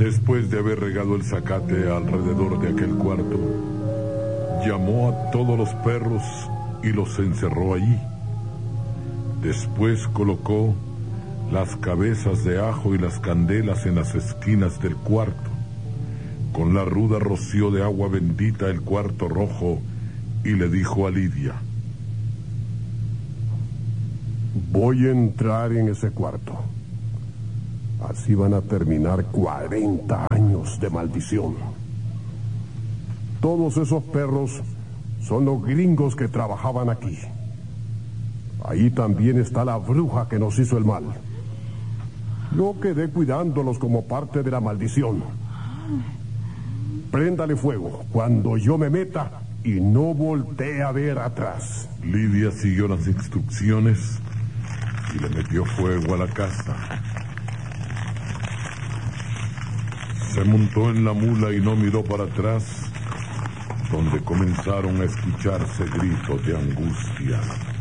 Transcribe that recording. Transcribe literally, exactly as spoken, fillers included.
Después de haber regado el zacate alrededor de aquel cuarto, llamó a todos los perros y los encerró allí. Después colocó las cabezas de ajo y las candelas en las esquinas del cuarto. Con la ruda roció de agua bendita el cuarto rojo y le dijo a Lidia: voy a entrar en ese cuarto. Así van a terminar cuarenta años de maldición. Todos esos perros son los gringos que trabajaban aquí. Ahí también está la bruja que nos hizo el mal. Yo quedé cuidándolos como parte de la maldición. Préndale fuego cuando yo me meta y no voltee a ver atrás. Lidia siguió las instrucciones y le metió fuego a la casa. Se montó en la mula y no miró para atrás, donde comenzaron a escucharse gritos de angustia.